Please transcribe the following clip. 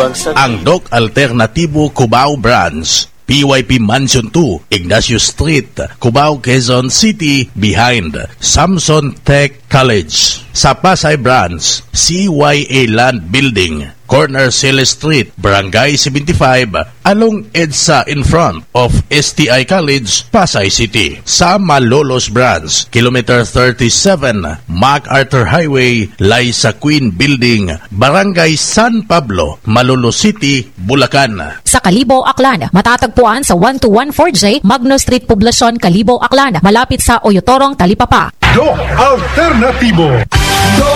Ang Doc Alternativo Cubao Branch, PYP Mansion 2, Ignacio Street, Cubao, Quezon City, behind Samson Tech College. Sa Pasay Branch, CYA Land Building, corner Sele Street, Barangay 75, along EDSA in front of STI College, Pasay City. Sa Malolos Branch, Kilometer 37, MacArthur Highway, Liza Queen Building, Barangay San Pablo, Malolos City, Bulacan. Sa Kalibo, Aklan, matatagpuan sa 1214J, Magno Street, Poblacion, Kalibo, Aklan, malapit sa Oyotorong, Talipapa. Doc Alternativo.